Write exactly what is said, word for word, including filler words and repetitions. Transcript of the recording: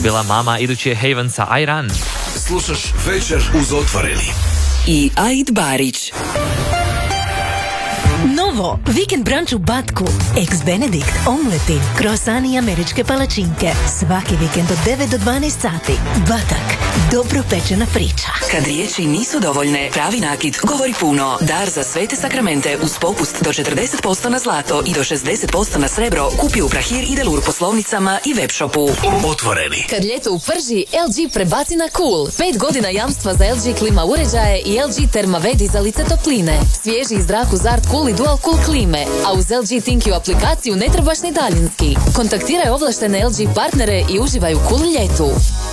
bila mama idući je Haven sa Ayran. Slušaš Večer uz Otvoreni. I Aid Barić. Novo, vikend brunch u Batku. Ex-Benedict, omleti, krosani i američke palačinke. Svaki vikend od devet do dvanaest sati. Batak, dobro pečena priča. Kad riječi nisu dovoljne, pravi nakit govori puno. Dar za svete sakramente uz popust do četrdeset posto na zlato i do šezdeset posto na srebro kupi u Prahir i Delur poslovnicama i web shopu. Otvoreni. Kad ljeto u prži, el ge prebaci na cool. Pet godina jamstva za el ge klima uređaje i el ge Thermaved dizalice topline. Svježi iz zraku Zart Cool i Dual Cool klime, a uz el ge Thinq aplikaciju ne trebaš ni daljinski. Kontaktiraj ovlaštene el ge partnere i uživaj u cool ljetu.